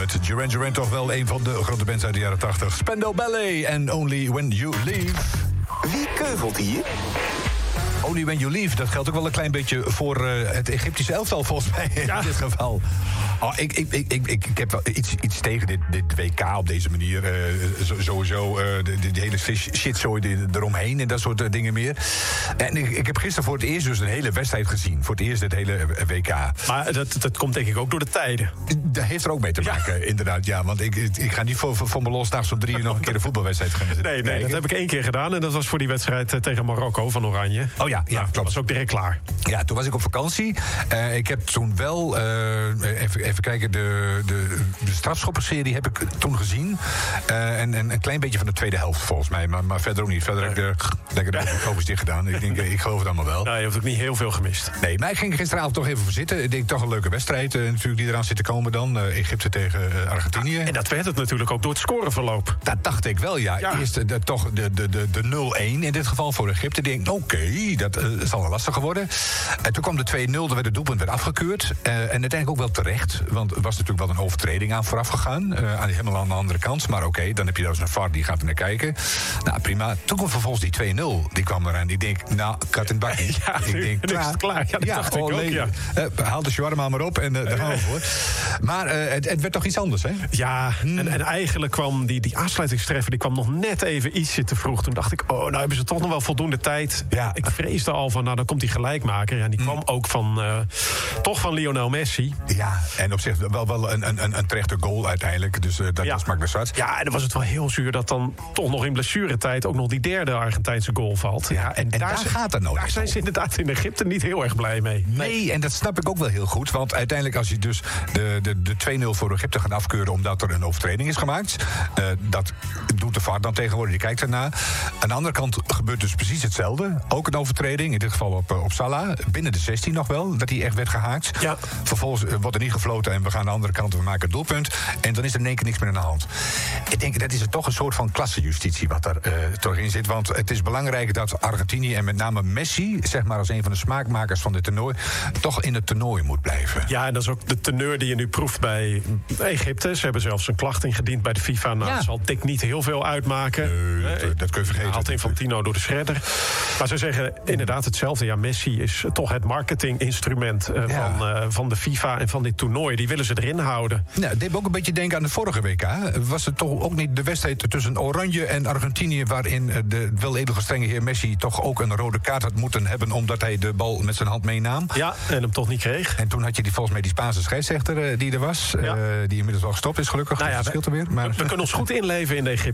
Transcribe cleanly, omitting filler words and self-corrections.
met Duran Duran, toch wel een van de grote bands uit de jaren 80. Spandau Ballet en Only When You Leave. Wie keuvelt hier? Only When You Leave, dat geldt ook wel een klein beetje voor het Egyptische elftal, volgens mij, in dit geval. Oh, ik heb wel iets tegen dit WK op deze manier. Sowieso de hele shitzooi eromheen en dat soort dingen meer. En ik heb gisteren voor het eerst dus een hele wedstrijd gezien. Voor het eerst het hele WK. Maar dat komt denk ik ook door de tijden. Dat heeft er ook mee te maken, inderdaad. Ja, want ik ga niet voor mijn losdag om 3 uur nog een keer een voetbalwedstrijd gaan zitten. Nee, dat heb ik 1 keer gedaan. En dat was voor die wedstrijd tegen Marokko van Oranje. Oh ja, klopt. Dat was ook direct klaar. Ja, toen was ik op vakantie. Ik heb toen wel, even kijken, de strafschopperserie heb ik toen gezien. En een klein beetje van de tweede helft, volgens mij. Maar verder ook niet. Verder heb ik lekker de ogen dicht gedaan. Ik denk, ik geloof het allemaal wel. Nou, je hebt ook niet heel veel gemist. Nee, maar ik ging gisteravond toch even voor zitten. Ik denk toch een leuke wedstrijd natuurlijk die eraan zit te komen dan. Egypte tegen Argentinië. En dat werd het natuurlijk ook door het scoreverloop. Dat dacht ik wel, ja. Eerst toch de 0-1 in dit geval voor Egypte. Ik denk, oké, dat zal wel lastiger worden. En toen kwam de 2-0, er werd het doelpunt afgekeurd. En uiteindelijk ook wel terecht. Want er was natuurlijk wel een overtreding aan vooraf gegaan. Helemaal aan de andere kant. Maar oké, dan heb je dus een VAR die gaat er naar kijken. Nou, prima. Toen kwam vervolgens die 2-0. Die kwam eraan. Die denk, nou, kat en bakkie. Ja, ik denk, nu is het klaar. Ja, dat dacht ik ook, ja. Haal de shawarma maar op en daar gaan we voor. Maar het werd toch iets anders, hè? Ja, en eigenlijk kwam die aansluitingstreffer, die kwam nog net even ietsje te vroeg. Toen dacht ik, nou hebben ze toch nog wel voldoende tijd. Ja. Ik vreesde al van, nou dan komt die gelijkmaker. En die kwam ook toch van Lionel Messi. Ja, en op zich wel een terechte goal uiteindelijk. Dus dat smaakt naar zwart. Ja, en dan was het wel heel zuur dat dan toch nog in blessuretijd ook nog die derde Argentijnse goal valt. Ja, en daar gaat het nou. Daar zijn ze inderdaad in Egypte niet heel erg blij mee. Nee, en dat snap ik ook wel heel goed. Want uiteindelijk als je dus de 2-0 voor Egypte gaat afkeuren omdat er een overtreding is gemaakt. Dat doet de VAR dan tegenwoordig, die kijkt ernaar. Aan de andere kant gebeurt dus precies hetzelfde. Ook een overtreding, in dit geval op Salah. Binnen de 16 nog wel, dat hij echt werd gehaakt. Ja. Vervolgens wordt er niet gefloten en we gaan aan de andere kant, we maken het doelpunt. En dan is er in één keer niks meer aan de hand. Ik denk, dat is er toch een soort van klassejustitie wat er toch in zit. Want het is belangrijk dat Argentinië en met name Messi, zeg maar als een van de smaakmakers van dit toernooi, toch in het toernooi moet blijven. Ja, en dat is ook de teneur die je nu proeft bij Egypte. Ze hebben zelfs een klacht ingediend bij de FIFA. Nou, dat zal dik niet heel veel uitmaken. Dat kun je vergeten. Haalt Infantino door de shredder. Maar ze zeggen inderdaad hetzelfde. Ja, Messi is toch het marketinginstrument van de FIFA en van dit toernooi. Die willen ze erin houden. Nou, het deed me ook een beetje denken aan de vorige WK. Was het toch ook niet de wedstrijd tussen Oranje en Argentinië, waarin de wel edel gestrenge heer Messi toch ook een rode kaart had moeten hebben omdat hij de bal met zijn hand meenam? Ja, en hem toch niet kreeg. En toen had je volgens mij die Spaanse scheidsrechter die er was. Die inmiddels wel gestopt is, gelukkig. Nou ja, dat scheelt er weer. Maar we kunnen ons goed inleven in de Egypte.